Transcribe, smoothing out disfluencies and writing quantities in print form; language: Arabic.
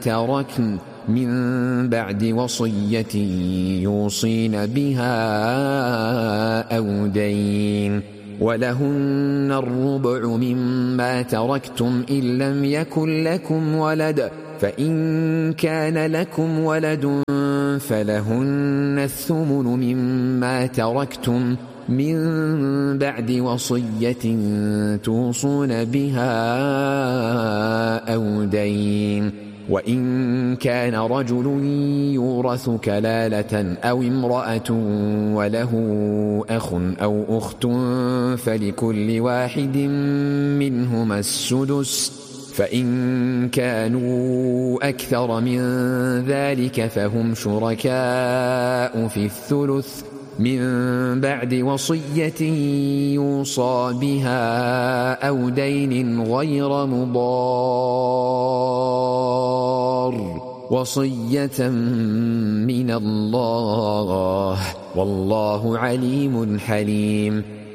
تركن من بعد وصية يوصين بها أو دين، ولهن الربع مما تركتم إن لم يكن لكم ولد، فإن كان لكم ولد فلهن الثمن مما تركتم من بعد وصية توصون بها أو دين. وإن كان رجل يورث كلالة أو امرأة وله أخ أو أخت فلكل واحد منهما السدس، فإن كانوا أكثر من ذلك فهم شركاء في الثلث من بعد وصية يوصى بها أو دين غير مضار، وصية من الله، والله عليم حليم.